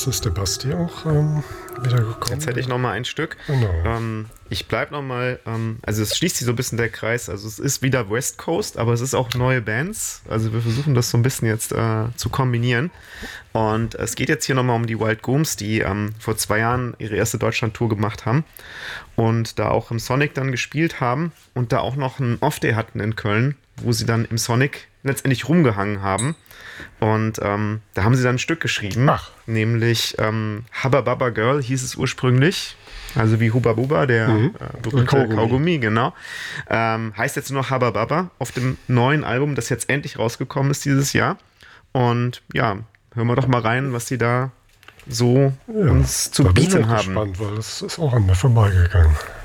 jetzt ist der Basti auch wieder gekommen. Jetzt hätte ich noch mal ein Stück. Genau. Ich bleibe noch mal, also es schließt sich so ein bisschen der Kreis. Also es ist wieder West Coast, aber es ist auch neue Bands. Also wir versuchen das so ein bisschen jetzt zu kombinieren. Und es geht jetzt hier noch mal um die Wild Gooms, die vor 2 Jahren ihre erste Deutschland-Tour gemacht haben und da auch im Sonic dann gespielt haben und da auch noch einen Off-Day hatten in Köln, wo sie dann im Sonic letztendlich rumgehangen haben. Und da haben sie dann ein Stück geschrieben, nämlich Hubba Bubba Girl hieß es ursprünglich. Also wie Hubba Bubba, der berühmte Kaugummi, genau. Heißt jetzt nur Hubba Bubba auf dem neuen Album, das jetzt endlich rausgekommen ist dieses Jahr. Und ja, hören wir doch mal rein, was sie da so uns zu bieten haben. Ich bin spannend, weil das ist auch an mir vorbeigegangen.